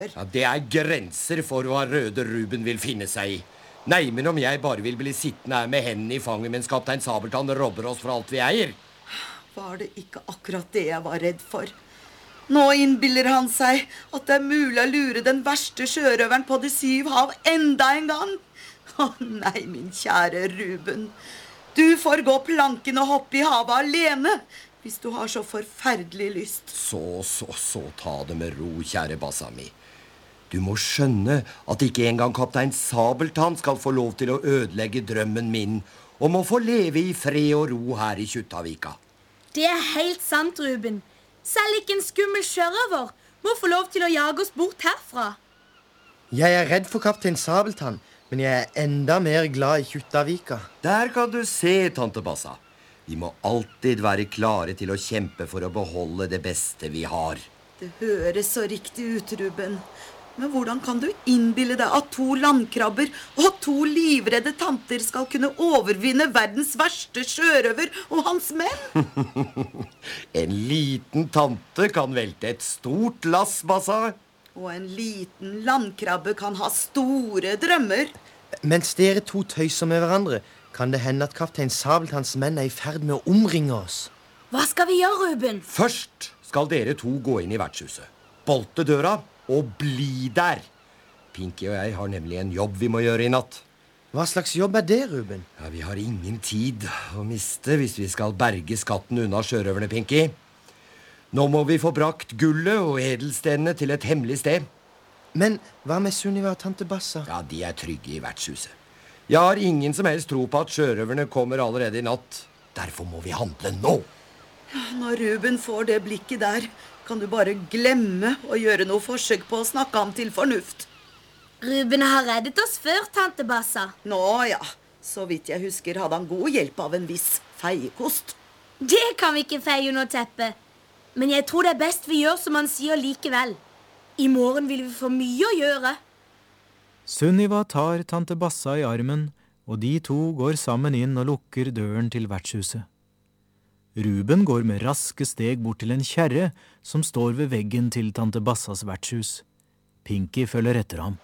Ja, det grenser for hva røde Ruben vil finne seg i. Nei, men om jeg bare vil bli sittende her med hendene i fanget mens kaptein Sabeltann robber oss for alt vi eier. Var det ikke akkurat det jeg var redd for? Nå innbiller han seg at det mulig å lure den verste sjørøveren på de 7 hav enda en gang. Nei, min kjære Ruben. Du får gå planken og hoppe i havet alene, hvis du har så forferdelig lyst. Så, ta det med ro, kjære bassa mi. Du må skjønne at ikke engang kaptein Sabeltann skal få lov til å ødelegge drømmen min om å få leve i fred og ro her i Kjuttaviga. Det helt sant, Ruben. Selv ikke en skummel sjørøver må få lov til å jage oss bort herfra. Jeg redd for kaptein Sabeltann, men jeg enda mer glad i Kjuttaviga. Der kan du se, tante Bassa. Vi må alltid være klare til å kjempe for å beholde det beste vi har. Det høres så riktig ut, Ruben. Men hvordan kan du innbille deg at 2 landkrabber og 2 livredde tanter skal kunne overvinne verdens verste sjørøver og hans menn? En liten tante kan velte et stort lass, Bassa. Og en liten landkrabbe kan ha store drømmer. Mens dere 2 tøyser med hverandre, kan det hende at kaptein Sabeltanns menn i ferd med å omringe oss. Hva skal vi gjøre, Ruben? Først skal dere 2 gå inn i vertshuset. Bolte døra og bli der. Pinky og jeg har nemlig en jobb vi må gjøre i natt. Hva slags jobb det, Ruben? Ja, vi har ingen tid å miste hvis vi skal berge skatten unna sjørøverne, Pinky. Nå må vi få brakt gullet og edelstenene til et hemmelig sted. Men hva med Sunniva og tante Bassa? Ja, de trygge i vertshuset. Jeg har ingen som helst tro på at sjørøverne kommer allerede i natt. Derfor må vi handle nå. Når Ruben får det blikket der, kan du bare glemme å gjøre noe forsøk på å snakke ham til fornuft. Ruben har reddet oss før, tante Bassa. Nå ja, så vidt jeg husker hadde han god hjelp av en viss feiekost. Det kan vi ikke feie under teppet. Men jeg tror det best vi gjør som han sier likevel. I morgen vil vi få mye å gjøre. Sunniva tar tante Bassa i armen, og de 2 går sammen inn og lukker døren til vertshuset. Ruben går med raske steg bort til en kjerre som står ved veggen til tante Bassas vertshus. Pinky følger etter ham.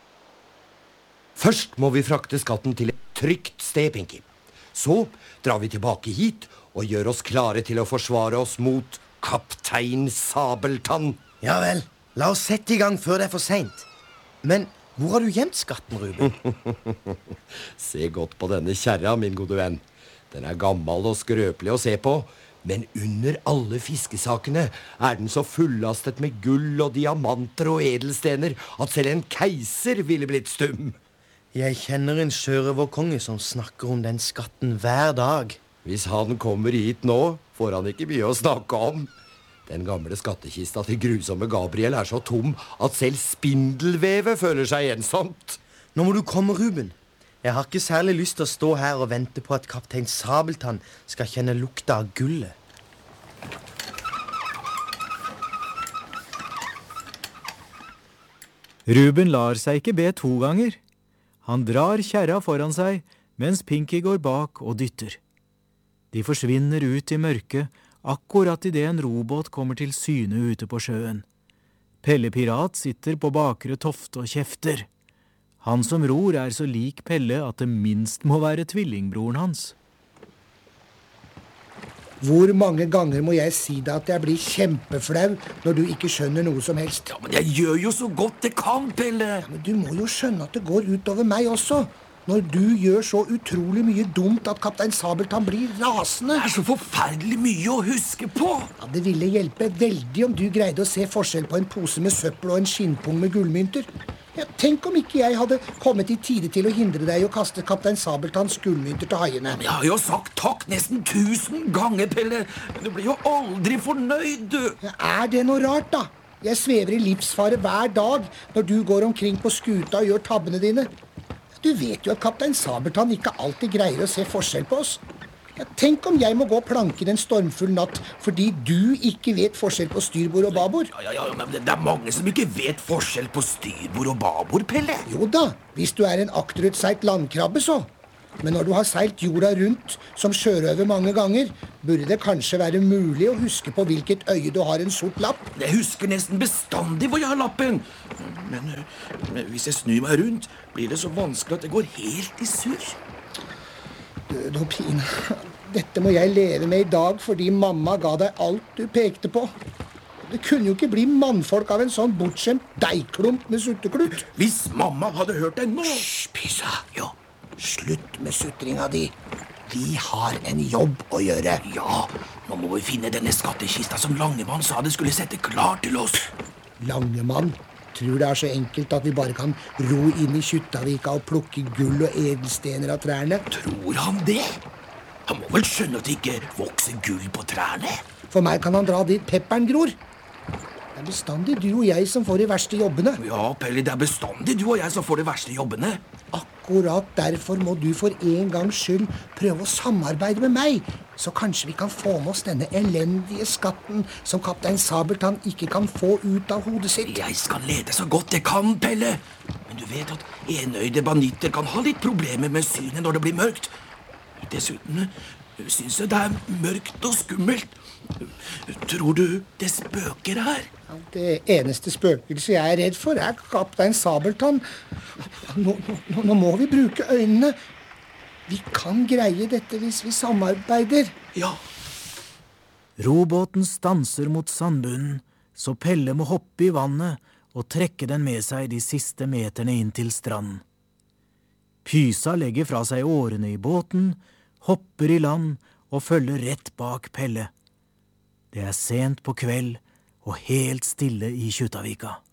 Først må vi frakte skatten til et trygt sted, Pinky. Så drar vi tilbake hit og gjør oss klare til å forsvare oss mot kaptein Sabeltann. Ja vel, la oss sette i gang før det for sent. Men hvor har du gjemt skatten, Ruben? Se godt på denne kjerra, min gode venn. Den gammel og skrøpelig å se på, men under alle fiskesakene den så fullastet med gull og diamanter og edelstener at selv en keiser ville blitt stum. Jeg kjenner en sjørøverkonge som snakker om den skatten hver dag. Hvis han kommer hit nå, får han ikke mye å snakke om. Den gamle skattekista til grusomme Gabriel så tom at selv spindelvevet føler seg ensomt. Nå må du komme, Ruben. Jeg har ikke særlig lyst til å stå her og vente på at kaptein Sabeltann skal kjenne lukta av gullet. Ruben lar seg ikke be 2 ganger. Han drar kjerra foran seg, mens Pinky går bak og dytter. De forsvinner ut i mørket, akkurat i det en robåt kommer til syne ute på sjøen. Pelle Pirat sitter på bakre tofte og kjefter. Han som ror så lik Pelle at det minst må være tvillingbroren hans. Hvor mange ganger må jeg si deg at jeg blir kjempeflau når du ikke skjønner noe som helst? Ja, men jeg gjør jo så godt jeg kan, Pelle. Ja, men du må jo skjønne at det går utover meg også. Når du gjør så utrolig mye dumt at kaptein Sabeltann blir rasende. Det så forferdelig mye å huske på. Ja, det ville hjelpe veldig om du greide å se forskjell på en pose med søppel og en skinnpung med gullmynter. Ja, tenk om ikke jeg hadde kommet i tide til å hindre deg å kaste kaptein Sabeltanns gullmynter til haiene. Jeg har jo sagt takk nesten 1000 ganger, Pelle. Men du blir jo aldri fornøyd, du. Ja, det noe rart, da? Jeg svever i livsfare hver dag når du går omkring på skuta og gjør tabbene dine. Du vet jo at kaptein Sabeltann ikke alltid greier å se forskjell på oss. Ja, tenk om jeg må gå planken en stormfull natt fordi du ikke vet forskjell på styrbord og babord. Ja, men det mange som ikke vet forskjell på styrbord og babord, Pelle. Jo da, hvis du en akterutseilt landkrabbe så. Men når du har seilt jorda rundt som sjørøver mange ganger, burde det kanskje være mulig å huske på hvilket øye du har en sort lapp. Jeg husker nesten bestandig hvor jeg har lappen. Men hvis jeg snur meg rundt, blir det så vanskelig at det går helt i surr. Død og pine. Dette må jeg leve med i dag fordi mamma ga deg alt du pekte på. Det kunne jo ikke bli mannfolk av en sånn bortskjemt deigklump med sutteklut. Hvis mamma hadde hørt deg nå. Hysj, Pysa. Jo. Slutt med sutringa di. Vi har en jobb å gjøre. Ja, nå må vi finne denne skattkista som Langemann sa det skulle sette klar til oss. Langemann tror det er så enkelt at vi bare kan ro inn i Kjuttaviga og plukke gull og edelstener av trærne. Tror han det? Han må vel skjønne at det ikke vokser gull på trærne? For meg kan han dra dit pepperen gror. Det er bestandig du og jeg som får de verste jobbene. Ja, Pelle, det er bestandig du og jeg som får de verste jobbene. Akkurat derfor må du for en gangs skyld prøve å samarbeide med meg. Så kanskje vi kan få med oss denne elendige skatten som kaptein Sabeltann ikke kan få ut av hodet sitt. Jeg skal lete så godt jeg kan, Pelle. Men du vet at enøyde banditter kan ha litt problemer med synet når det blir mørkt. Dessuten synes jeg det er mørkt og skummelt. Tror du det spøker her? Det eneste spøkelset jeg er redd for, er kaptein Sabeltann. Nå må vi bruke øynene. Vi kan greie dette hvis vi samarbeider. Ja. Robåten stanser mot sandbunnen, så Pelle må hoppe i vannet og trekke den med seg de siste meterne inn til stranden. Pysa legger fra seg årene i båten, hopper i land og følger rett bak Pelle. Det er sent på kveld og helt stille i Kjuttaviga.